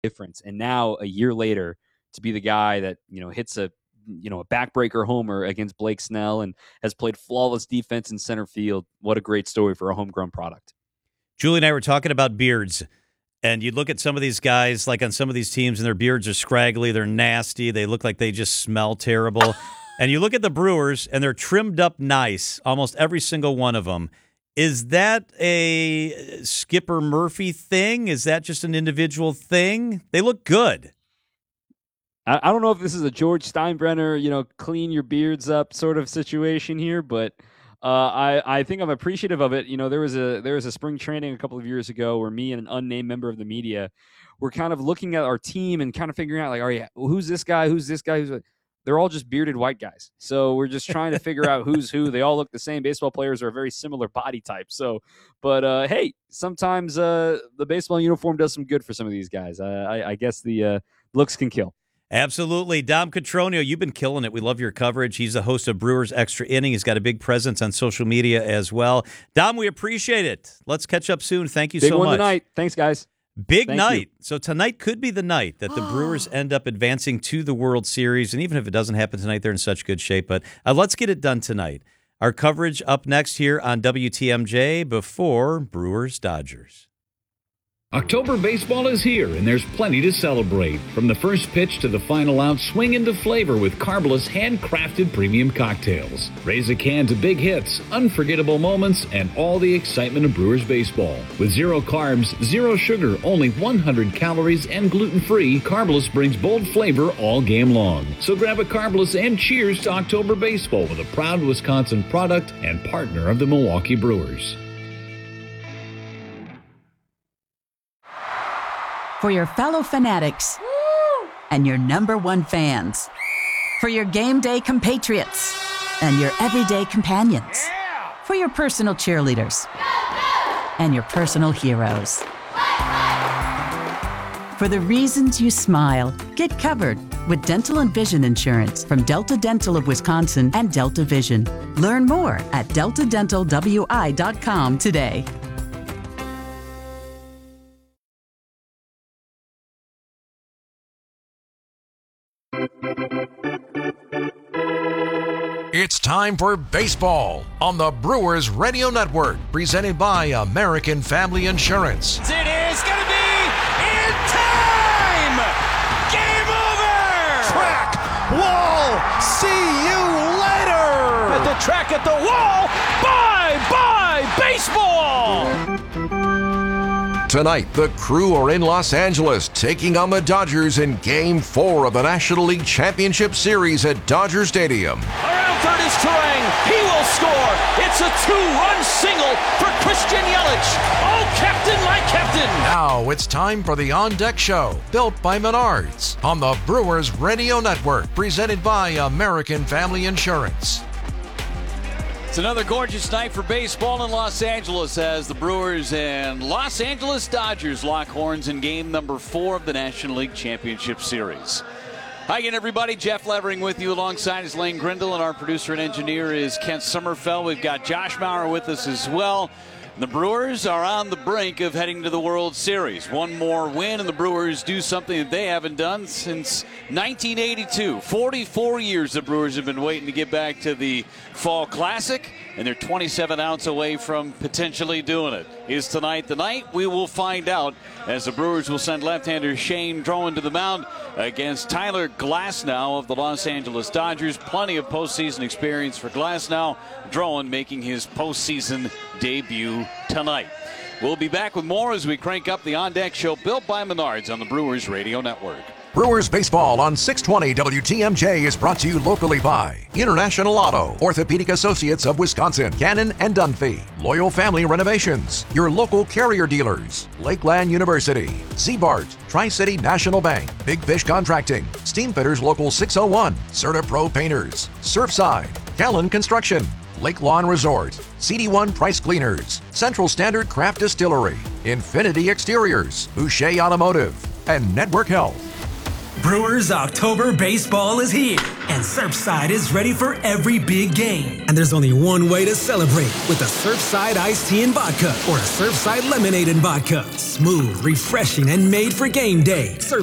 difference. And now a year later to be the guy that, hits a backbreaker homer against Blake Snell and has played flawless defense in center field. What a great story for a homegrown product. Julie and I were talking about beards, and you look at some of these guys, like on some of these teams, and their beards are scraggly, they're nasty, they look like they just smell terrible. And you look at the Brewers, and they're trimmed up nice, almost every single one of them. Is that a Skipper Murphy thing? Is that just an individual thing? They look good. I don't know if this is a George Steinbrenner, clean your beards up sort of situation here, but I think I'm appreciative of it. There was a spring training a couple of years ago where me and an unnamed member of the media were kind of looking at our team and kind of figuring out, like, all right, who's this guy? Who's this guy? They're all just bearded white guys. So we're just trying to figure out who's who. They all look the same. Baseball players are a very similar body type. But hey, sometimes the baseball uniform does some good for some of these guys. I guess the looks can kill. Absolutely. Dom Cotroneo, you've been killing it. We love your coverage. He's the host of Brewers Extra Inning. He's got a big presence on social media as well. Dom, we appreciate it. Let's catch up soon. Thank you so much. Big one tonight. Thanks, guys. Big night. So tonight could be the night that the Brewers end up advancing to the World Series. And even if it doesn't happen tonight, they're in such good shape. But let's get it done tonight. Our coverage up next here on WTMJ before Brewers-Dodgers. October baseball is here, and there's plenty to celebrate. From the first pitch to the final out, swing into flavor with Carbolus handcrafted premium cocktails. Raise a can to big hits, unforgettable moments, and all the excitement of Brewers baseball. With 0 carbs, 0 sugar, only 100 calories, and gluten-free, Carbolus brings bold flavor all game long. So grab a Carbolus and cheers to October baseball with a proud Wisconsin product and partner of the Milwaukee Brewers. For your fellow fanatics and your number one fans. For your game day compatriots and your everyday companions. For your personal cheerleaders and your personal heroes. For the reasons you smile, get covered with dental and vision insurance from Delta Dental of Wisconsin and Delta Vision. Learn more at deltadentalwi.com today. It's time for baseball on the Brewers Radio Network, presented by American Family Insurance. It is going to be in time! Game over! Track, wall, see you later! At the track, at the wall, bye-bye baseball! Tonight, the Crew are in Los Angeles, taking on the Dodgers in Game 4 of the National League Championship Series at Dodger Stadium. Around third is Turang. He will score. It's a 2-run single for Christian Yelich. Oh, Captain, my Captain! Now it's time for the On Deck Show, built by Menards, on the Brewers Radio Network, presented by American Family Insurance. It's another gorgeous night for baseball in Los Angeles as the Brewers and Los Angeles Dodgers lock horns in game number 4 of the National League Championship Series. Hi again, everybody. Jeff Levering with you alongside is Lane Grindle, and our producer and engineer is Kent Sommerfeld. We've got Josh Maurer with us as well. The Brewers are on the brink of heading to the World Series. One more win, and the Brewers do something that they haven't done since 1982. 44 years the Brewers have been waiting to get back to the Fall Classic, and they're 27 outs away from potentially doing it. Is tonight the night? We will find out as the Brewers will send left-hander Shane Drowan to the mound against Tyler Glasnow of the Los Angeles Dodgers. Plenty of postseason experience for Glasnow. Drowan making his postseason debut tonight. We'll be back with more as we crank up the On Deck Show built by Menards on the Brewers Radio Network. Brewers Baseball on 620 WTMJ is brought to you locally by International Auto, Orthopedic Associates of Wisconsin, Cannon and Dunphy, Loyal Family Renovations, your local carrier dealers, Lakeland University, Zbart, Tri-City National Bank, Big Fish Contracting, Steamfitters Local 601, CertaPro Painters, Surfside, Callan Construction, Lake Lawn Resort, CD1 Price Cleaners, Central Standard Craft Distillery, Infinity Exteriors, Boucher Automotive, and Network Health. Brewers October baseball is here. And Surfside is ready for every big game. And there's only one way to celebrate, with a Surfside iced tea and vodka or a Surfside lemonade and vodka. Smooth, refreshing, and made for game day.